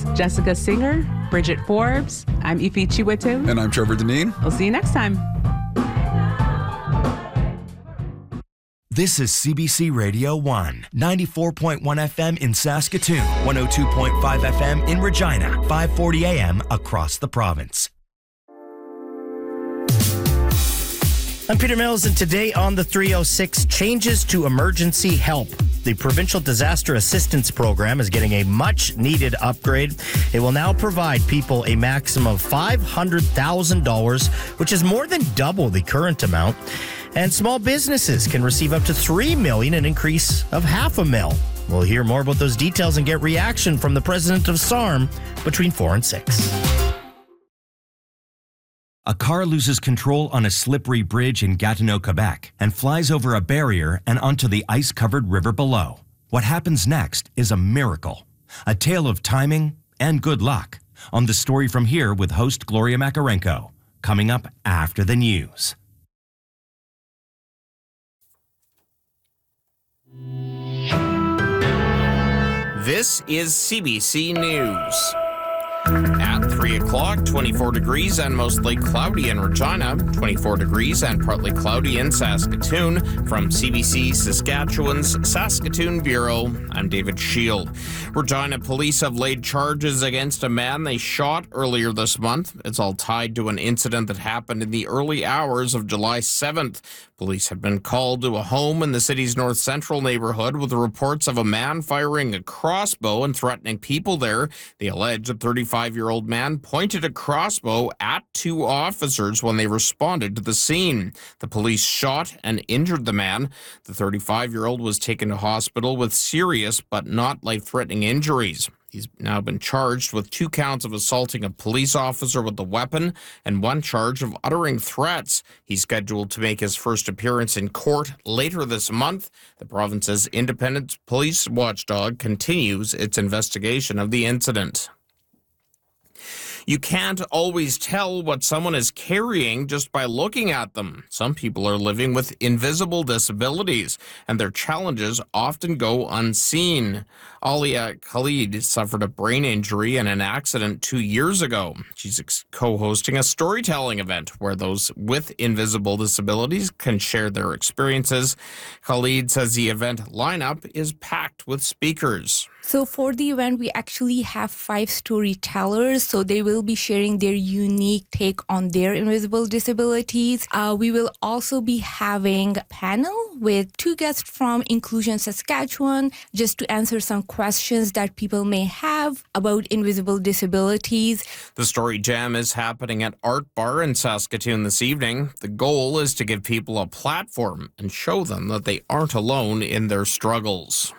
Jessica Singer, Bridget Forbes. I'm Ife Chiwetu. And I'm Trevor Deneen. We'll see you next time. This is CBC Radio 1, 94.1 FM in Saskatoon, 102.5 FM in Regina, 540 AM across the province. I'm Peter Mills, and today on the 306, changes to emergency help. The Provincial Disaster Assistance Program is getting a much-needed upgrade. It will now provide people a maximum of $500,000, which is more than double the current amount. And small businesses can receive up to $3 million, an increase of $500,000. We'll hear more about those details and get reaction from the president of SARM between 4 and 6. A car loses control on a slippery bridge in Gatineau, Quebec, and flies over a barrier and onto the ice-covered river below. What happens next is a miracle, a tale of timing and good luck. On The Story From Here with host Gloria Makarenko, coming up after the news. This is CBC News. At 3 o'clock, 24 degrees and mostly cloudy in Regina, 24 degrees and partly cloudy in Saskatoon. From CBC Saskatchewan's Saskatoon Bureau, I'm David Shield. Regina police have laid charges against a man they shot earlier this month. It's all tied to an incident that happened in the early hours of July 7th. Police have been called to a home in the city's north central neighborhood with reports of a man firing a crossbow and threatening people there. They allege a 35-year-old man pointed a crossbow at two officers when they responded to the scene. The police shot and injured the man. The 35-year-old was taken to hospital with serious but not life-threatening injuries. He's now been charged with 2 counts of assaulting a police officer with a weapon and 1 charge of uttering threats. He's scheduled to make his first appearance in court later this month. The province's independent police watchdog continues its investigation of the incident. You can't always tell what someone is carrying just by looking at them. Some people are living with invisible disabilities, and their challenges often go unseen. Alia Khalid suffered a brain injury in an accident 2 years ago. She's co-hosting a storytelling event where those with invisible disabilities can share their experiences. Khalid says the event lineup is packed with speakers. So for the event, we actually have 5 storytellers. So they will be sharing their unique take on their invisible disabilities. We will also be having a panel with 2 guests from Inclusion Saskatchewan just to answer some questions that people may have about invisible disabilities. The Story Jam is happening at Art Bar in Saskatoon this evening. The goal is to give people a platform and show them that they aren't alone in their struggles.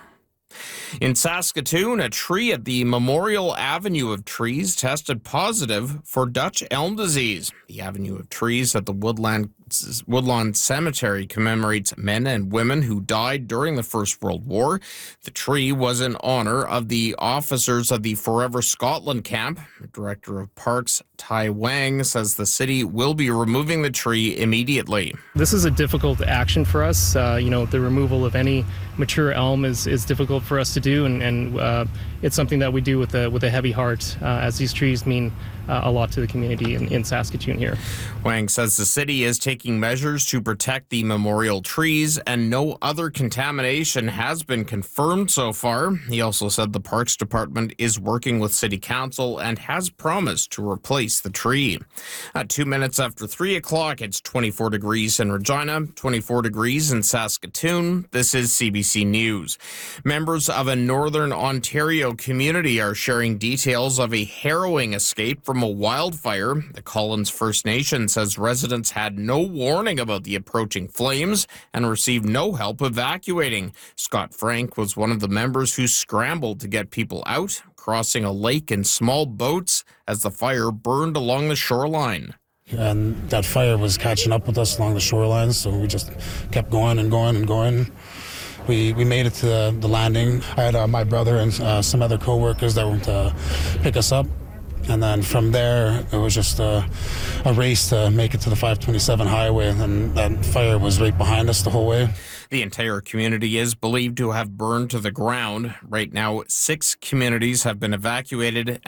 In Saskatoon, a tree at the Memorial Avenue of Trees tested positive for Dutch elm disease. The Avenue of Trees at the Woodlawn Cemetery commemorates men and women who died during the First World War. The tree was in honor of the officers of the Forever Scotland camp. The Director of Parks, Tai Wang, says the city will be removing the tree immediately. This is a difficult action for us. The removal of any mature elm is difficult for us to do, and it's something that we do with a heavy heart, as these trees mean a lot to the community in Saskatoon here. Wang says the city is taking measures to protect the memorial trees, and no other contamination has been confirmed so far. He also said the Parks Department is working with City Council and has promised to replace the tree. At 2 minutes after 3 o'clock, it's 24 degrees in Regina, 24 degrees in Saskatoon. This is CBC News. Members of a Northern Ontario community are sharing details of a harrowing escape from a wildfire. The Collins First Nation says residents had no warning about the approaching flames and received no help evacuating. Scott Frank was one of the members who scrambled to get people out, crossing a lake in small boats as the fire burned along the shoreline. And that fire was catching up with us along the shoreline, so we just kept going and going and going. We made it to the landing. I had my brother and some other co-workers that went to pick us up. And then from there, it was just a race to make it to the 527 highway, and that fire was right behind us the whole way. The entire community is believed to have burned to the ground. Right now, 6 communities have been evacuated